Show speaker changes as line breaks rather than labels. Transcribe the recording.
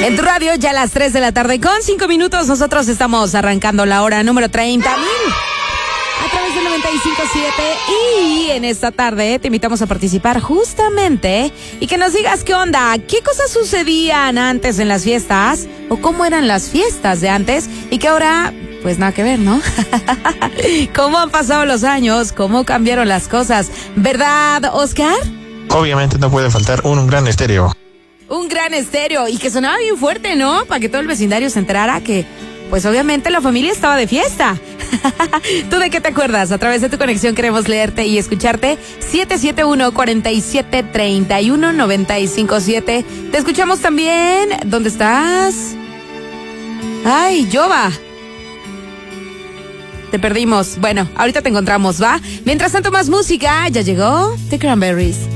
En tu radio, ya a las 3 de la tarde con 5 minutos, nosotros estamos arrancando la hora número 30.000 a través del 95.7 y en esta tarde te invitamos a participar justamente y que nos digas qué onda, qué cosas sucedían antes en las fiestas o cómo eran las fiestas de antes y que ahora, pues nada que ver, ¿no? ¿Cómo han pasado los años? ¿Cómo cambiaron las cosas? ¿Verdad, Oscar?
Obviamente no puede faltar un gran estéreo.
Un gran estéreo y que sonaba bien fuerte, ¿no? Para que todo el vecindario se enterara que, pues obviamente la familia estaba de fiesta. ¿Tú de qué te acuerdas? A través de tu conexión queremos leerte y escucharte. 771-47-31-957. Te escuchamos también. ¿Dónde estás? Ay, Yoba. Te perdimos. Bueno, ahorita te encontramos, ¿va? Mientras tanto, más música. Ya llegó The Cranberries.